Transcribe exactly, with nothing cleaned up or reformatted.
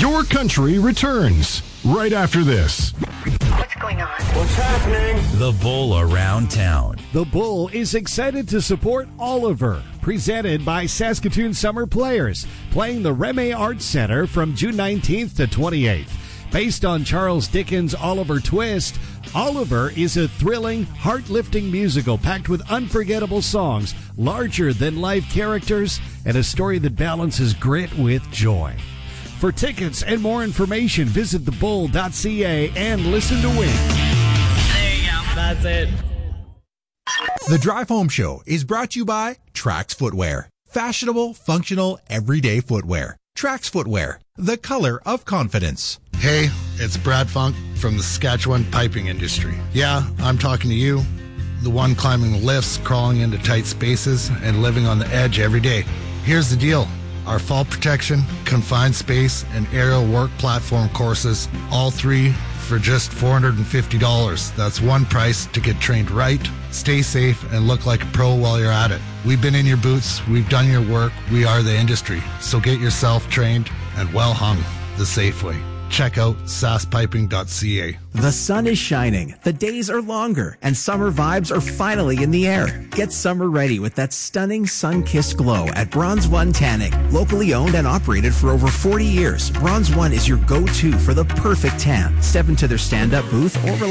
Your Country returns right after this. What's going on? What's happening? The Bull Around Town. The Bull is excited to support Oliver, presented by Saskatoon Summer Players, playing the Reme Arts Center from June nineteenth to twenty-eighth. Based on Charles Dickens' Oliver Twist, Oliver is a thrilling, heart-lifting musical packed with unforgettable songs, larger-than-life characters, and a story that balances grit with joy. For tickets and more information, visit the bull dot c a and listen to win. There you go. That's it. The Drive Home Show is brought to you by Trax Footwear. Fashionable, functional, everyday footwear. Trax Footwear, the color of confidence. Hey, it's Brad Funk from the Saskatchewan piping industry. Yeah, I'm talking to you, the one climbing lifts, crawling into tight spaces, and living on the edge every day. Here's the deal. Our fall protection, confined space, and aerial work platform courses, all three for just four hundred fifty dollars. That's one price to get trained right, stay safe, and look like a pro while you're at it. We've been in your boots, we've done your work, we are the industry. So get yourself trained and well hung the safe way. Check out sas piping dot c a. The sun is shining, the days are longer, and summer vibes are finally in the air. Get summer ready with that stunning sun-kissed glow at Bronze One Tanning. Locally owned and operated for over forty years, Bronze One is your go-to for the perfect tan. Step into their stand-up booth or